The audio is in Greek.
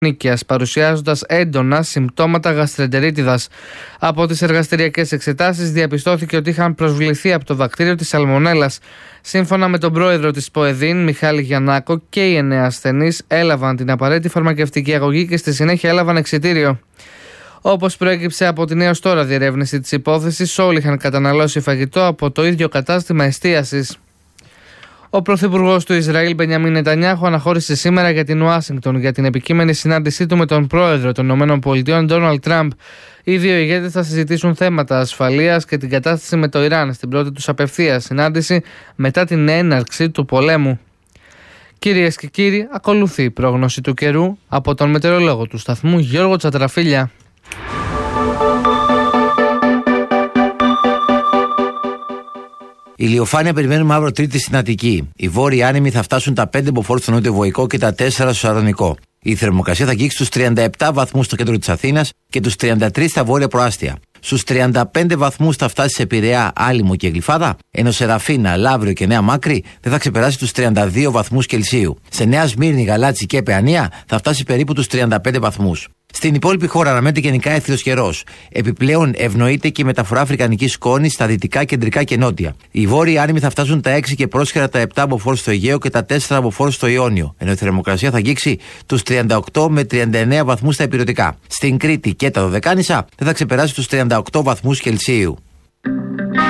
Νίκαιας, παρουσιάζοντας έντονα συμπτώματα γαστρεντερίτιδας. Από τις εργαστηριακές εξετάσεις διαπιστώθηκε ότι είχαν προσβληθεί από το βακτήριο της σαλμονέλας. Σύμφωνα με τον πρόεδρο της ΠΟΕΔΗΝ, Μιχάλη Γιαννάκο, και οι 9 ασθενείς έλαβαν την απαραίτητη φαρμακευτική αγωγή και στη συνέχεια έλαβαν εξιτήριο. Όπως προέκυψε από την έως τώρα διερεύνηση της υπόθεσης, όλοι είχαν καταναλώσει φαγητό από το ίδιο κατάστημα εστίασης. Ο πρωθυπουργός του Ισραήλ, Μπενιαμίν Νετανιάχου, αναχώρησε σήμερα για την Ουάσιγκτον για την επικείμενη συνάντησή του με τον πρόεδρο των ΗΠΑ, Ντόναλντ Τραμπ. Οι δύο ηγέτες θα συζητήσουν θέματα ασφαλείας και την κατάσταση με το Ιράν στην πρώτη τους απευθείας συνάντηση μετά την έναρξη του πολέμου. Κυρίες και κύριοι, ακολουθεί η πρόγνωση του καιρού από τον μετεωρολόγο του σταθμού Γιώργο Τσατραφίλια. Η ηλιοφάνεια περιμένουμε αύριο Τρίτη στην Αττική. Οι βόρειοι άνεμοι θα φτάσουν τα 5 μποφόρ στο νότιο-βοϊκό και τα 4 στο Σαρδονικό. Η θερμοκρασία θα αγγίξει στους 37 βαθμούς στο κέντρο της Αθήνας και τους 33 στα βόρεια προάστια. Στους 35 βαθμούς θα φτάσει σε Πειραιά, Άλυμο και Γλυφάδα, ενώ σε Ραφίνα, Λαύριο και Νέα Μάκρη δεν θα ξεπεράσει τους 32 βαθμούς Κελσίου. Σε Νέα Σμύρνη, Γαλάτσι και Παιανία θα φτάσει περίπου τους 35 βαθμούς. Στην υπόλοιπη χώρα αναμένεται γενικά έθριος καιρός. Επιπλέον ευνοείται και η μεταφορά αφρικανικής σκόνης στα δυτικά, κεντρικά και νότια. Οι βόρειοι άνεμοι θα φτάσουν τα 6 και πρόσχερα τα 7 μποφόρ στο Αιγαίο και τα 4 μποφόρ στο Ιόνιο, ενώ η θερμοκρασία θα αγγίξει τους 38 με 39 βαθμούς στα ηπειρωτικά. Στην Κρήτη και τα Δωδεκάνησα δεν θα ξεπεράσει τους 38 βαθμούς Κελσίου.